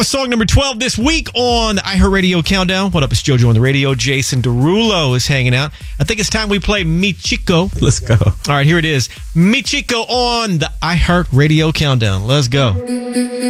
Song number 12 this week on the iHeartRadio Countdown. What up? It's JoJo on the radio. Jason Derulo is hanging out. I think it's time we play Mi Chico. Let's go. All right, here it is. Mi Chico on the iHeartRadio Countdown. Let's go.